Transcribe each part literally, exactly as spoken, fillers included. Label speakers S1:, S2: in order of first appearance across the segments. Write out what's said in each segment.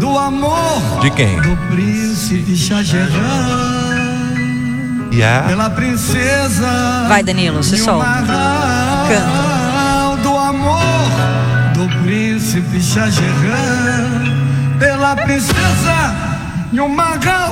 S1: do amor.
S2: De quem?
S1: Do príncipe Shahjahan.
S2: Yeah.
S1: Pela princesa.
S3: Vai, Danilo, se solta.
S1: Canta. Do amor do príncipe Shahjahan. Pela princesa Nilmagal.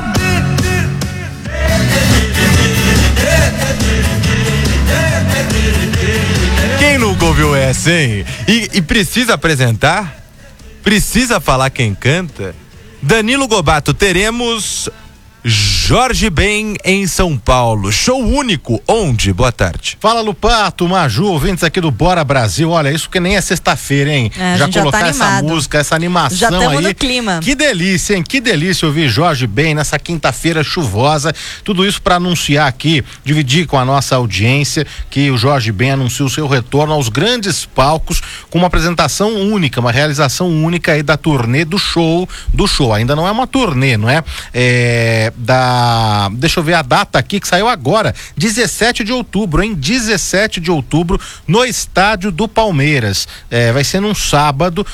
S2: Quem nunca ouviu essa, hein? E, e precisa apresentar? Precisa falar quem canta? Danilo Gobato, teremos Jorge Ben em São Paulo. Show único. Onde? Boa tarde.
S4: Fala, Lupato, Maju, ouvintes aqui do Bora Brasil. Olha, isso que nem é sexta-feira, hein?
S3: É,
S4: já
S3: já
S4: colocar
S3: tá
S4: essa música, essa animação
S3: já
S4: aí.
S3: no clima.
S4: Que delícia, hein? Que delícia ouvir Jorge Ben nessa quinta-feira chuvosa. Tudo isso para anunciar aqui, dividir com a nossa audiência que o Jorge Ben anuncia o seu retorno aos grandes palcos com uma apresentação única, uma realização única aí da turnê do show, do show. Ainda não é uma turnê, não é? É da, deixa eu ver a data aqui que saiu agora, dezessete de outubro, hein? dezessete de outubro no estádio do Palmeiras. É, vai ser num sábado,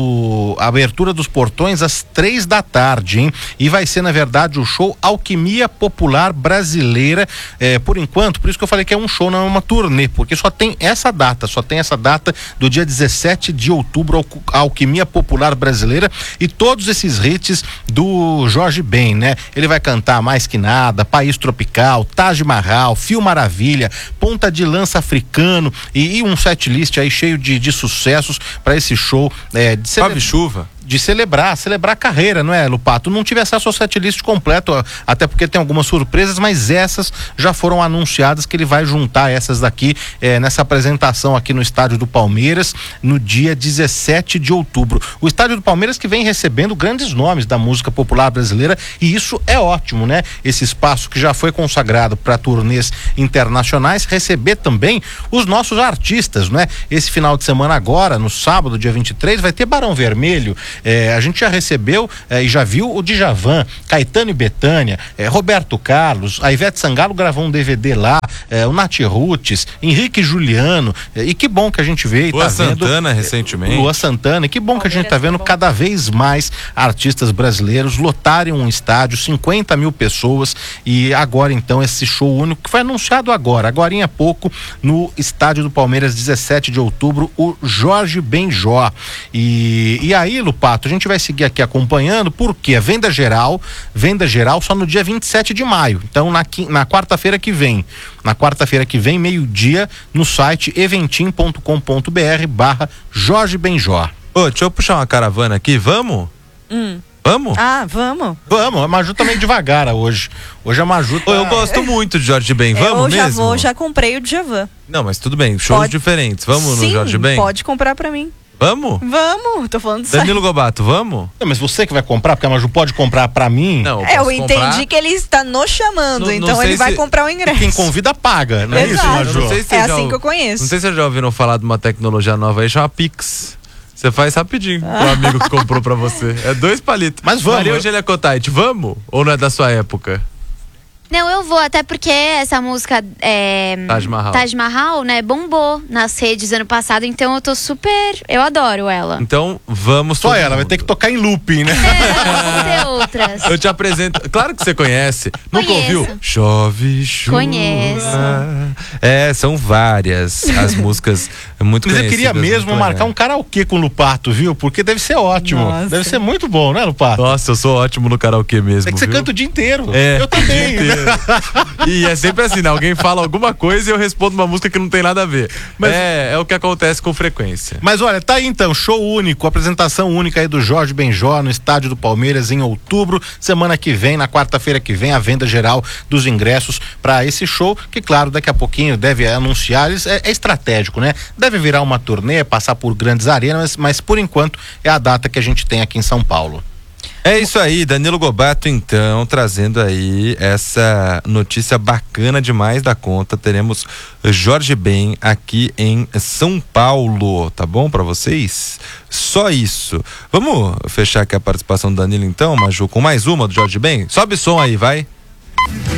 S4: o, a abertura dos portões às três da tarde, hein? E vai ser, na verdade, o show Alquimia Popular Brasileira, é, por enquanto, por isso que eu falei que é um show, não é uma turnê, porque só tem essa data, só tem essa data do dia dezessete de outubro, a Alquimia Popular Brasileira, e todos esses hits do Jorge Ben, né? Ele vai cantar Mais Que Nada, País Tropical, Taj Mahal, Fio Maravilha, Ponta de Lança Africano e, e um setlist aí cheio de, de sucessos para esse show é, de
S2: Chove Chuva.
S4: de celebrar, celebrar a carreira, não é, Lupato? Não tive acesso ao setlist completo, até porque tem algumas surpresas, mas essas já foram anunciadas, que ele vai juntar essas daqui eh, nessa apresentação aqui no estádio do Palmeiras, no dia dezessete de outubro. O estádio do Palmeiras que vem recebendo grandes nomes da música popular brasileira, e isso é ótimo, né? Esse espaço que já foi consagrado para turnês internacionais, receber também os nossos artistas, né? Esse final de semana agora, no sábado, dia vinte e três, vai ter Barão Vermelho. É, a gente já recebeu é, e já viu o Djavan, Caetano e Bethânia, é, Roberto Carlos, a Ivete Sangalo gravou um D V D lá, é, o Nath Roots, Henrique Juliano, é, e que bom que a gente vê e
S2: Lua
S4: tá
S2: Santana
S4: vendo,
S2: recentemente.
S4: Lua Santana, e que bom que a gente tá vendo cada vez mais artistas brasileiros lotarem um estádio, cinquenta mil pessoas, e agora então esse show único que foi anunciado agora, agorinha há pouco, no estádio do Palmeiras, dezessete de outubro, o Jorge Benjó. E, e aí, Lupato, a gente vai seguir aqui acompanhando, porque a venda geral, venda geral só no dia vinte e sete de maio. Então, na, na quarta-feira que vem, na quarta-feira que vem, meio-dia, no site eventim ponto com ponto br barra Jorge Benjó.
S2: Ô, deixa eu puxar uma caravana aqui, vamos?
S3: Hum.
S2: Vamos?
S3: Ah, vamos.
S4: Vamos, a Maju tá meio devagar hoje. Hoje a Maju tá...
S2: Ô, eu gosto muito de Jorge Ben, vamos
S3: eu já
S2: mesmo?
S3: vou, já comprei o Djavan.
S2: Não, mas tudo bem, shows
S3: Pode...
S2: diferentes, vamos
S3: Sim,
S2: no Jorge Ben?
S3: pode comprar pra mim.
S2: Vamos?
S3: Vamos, tô falando sério.
S2: Danilo Gobato, vamos?
S4: Não, mas você que vai comprar, porque a Maju pode comprar pra mim.
S2: Não, eu,
S3: É, eu
S2: posso
S3: entendi
S2: comprar.
S3: que ele está nos chamando,
S2: Não- não
S3: então
S2: sei
S3: ele vai
S2: se-
S3: comprar o ingresso.
S4: Quem convida paga, não é isso,
S3: Exato.
S4: Maju?
S2: Não sei se
S3: É
S2: vocês já
S3: assim
S2: ou-
S3: que eu conheço.
S2: Não sei se vocês já ouviram falar de uma tecnologia nova aí, chama Pix. Você faz rapidinho pro amigo que comprou pra você. É dois palitos.
S4: Mas vamos,
S2: Maria
S4: eu-
S2: Eugênia Cotait, vamos? Ou não é da sua época?
S5: Não, eu vou, até porque essa música é,
S2: Taj Mahal.
S5: Taj Mahal, né, bombou nas redes ano passado, então eu tô super, eu adoro ela.
S2: Então, vamos
S4: Só
S2: todo
S4: ela, vai
S2: mundo.
S4: ter que tocar em looping, né?
S5: É, vamos ter outras.
S2: Eu te apresento. Claro que você conhece. Nunca
S5: Conheço.
S2: ouviu? Chove, chuva.
S5: Conheço.
S2: É, são várias as músicas muito
S4: Mas eu
S2: conhecidas.
S4: queria mesmo
S2: muito
S4: marcar
S2: legais.
S4: um karaokê com o Lupato, viu? Porque deve ser ótimo.
S3: Nossa.
S4: Deve ser muito bom, né, Lupato?
S2: Nossa, eu sou ótimo no karaokê mesmo.
S4: É que você
S2: viu?
S4: canta o dia inteiro.
S2: É,
S4: Eu
S2: o dia
S4: também.
S2: inteiro. E é sempre assim, né? Alguém fala alguma coisa e eu respondo uma música que não tem nada a ver.
S4: Mas-
S2: é, é o que acontece com frequência.
S4: Mas olha, tá aí então, show único, apresentação única aí do Jorge Benjó no estádio do Palmeiras em outubro. Semana que vem, na quarta-feira que vem, a venda geral dos ingressos para esse show, que claro, daqui a pouquinho deve anunciar, é, é estratégico, né? Deve virar uma turnê, passar por grandes arenas, mas, mas por enquanto é a data que a gente tem aqui em São Paulo.
S2: É isso aí, Danilo Gobato, então, trazendo aí essa notícia bacana demais da conta. Teremos Jorge Ben aqui em São Paulo, tá bom pra vocês? Só isso. Vamos fechar aqui a participação do Danilo, então, Maju, com mais uma do Jorge Ben? Sobe som aí, vai.